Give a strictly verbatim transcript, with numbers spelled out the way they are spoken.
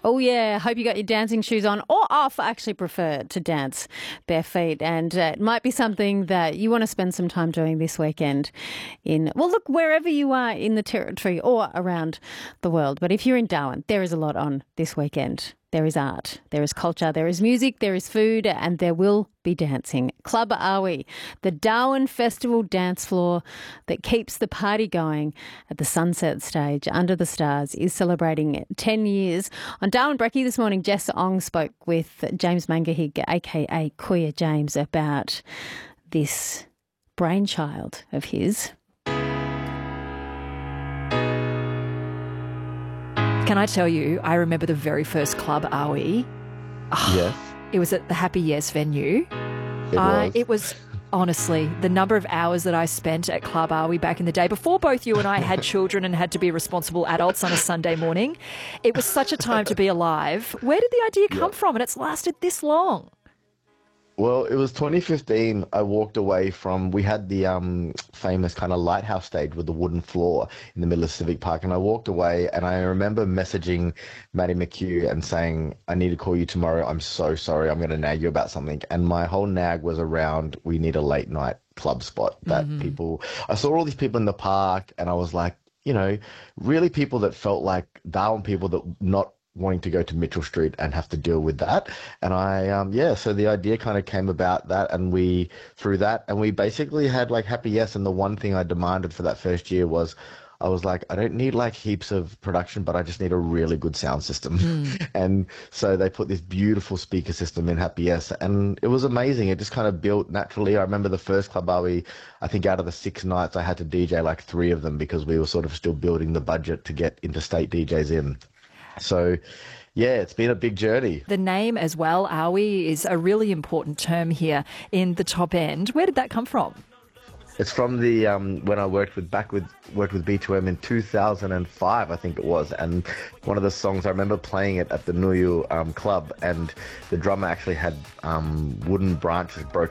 Oh, yeah. Hope you got your dancing shoes on or off. I actually prefer to dance bare feet. And uh, it might be something that you want to spend some time doing this weekend in, well, look, wherever you are in the territory or around the world. But if you're in Darwin, there is a lot on this weekend. There is art, there is culture, there is music, there is food, and there will be dancing. Club Awi, the Darwin Festival dance floor that keeps the party going at the Sunset Stage under the stars, is celebrating ten years. On Darwin Brekkie this morning, Jess Ong spoke with James Mangahig, aka Kuya James, about this brainchild of his. Can I tell you, I remember the very first Club Awi. Oh, yes. It was at the Happy Yes venue. It I, was. It was, honestly, the number of hours that I spent at Club Awi back in the day, before both you and I had children and had to be responsible adults on a Sunday morning. It was such a time to be alive. Where did the idea come Yeah. from? And it's lasted this long. Well, it was twenty fifteen. I walked away from, we had the um, famous kind of lighthouse stage with the wooden floor in the middle of Civic Park. And I walked away and I remember messaging Maddie McHugh and saying, I need to call you tomorrow. I'm so sorry. I'm going to nag you about something. And my whole nag was around, we need a late night club spot that mm-hmm. people, I saw all these people in the park and I was like, you know, really people that felt like Darwin people that not wanting to go to Mitchell Street and have to deal with that. And I, um, yeah, so the idea kind of came about that and we, through that, and we basically had like Happy Yes. And the one thing I demanded for that first year was, I was like, I don't need like heaps of production, but I just need a really good sound system. Mm. And so they put this beautiful speaker system in Happy Yes. And it was amazing. It just kind of built naturally. I remember the first Club Awi, I think out of the six nights, I had to D J like three of them because we were sort of still building the budget to get interstate D Js in. So, yeah, it's been a big journey. The name as well, Awi, is a really important term here in the top end. Where did that come from? It's from the um, when I worked with back with worked with B two M in two thousand five, I think it was, and one of the songs I remember playing it at the Nuyu um, club, and the drummer actually had um, wooden branches broken